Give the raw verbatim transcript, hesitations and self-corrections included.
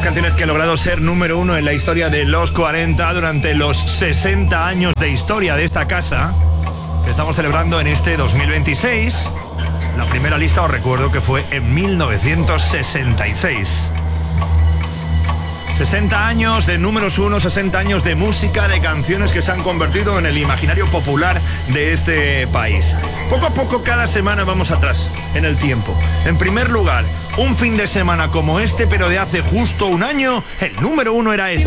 Canciones que ha logrado ser número uno en la historia de los cuarenta durante los sesenta años de historia de esta casa que estamos celebrando en este dos mil veintiséis. La primera lista os recuerdo que fue en mil novecientos sesenta y seis. sesenta años de números uno, sesenta años de música, de canciones que se han convertido en el imaginario popular de este país. Poco a poco, cada semana vamos atrás en el tiempo. En primer lugar, un fin de semana como este, pero de hace justo un año, el número uno era este.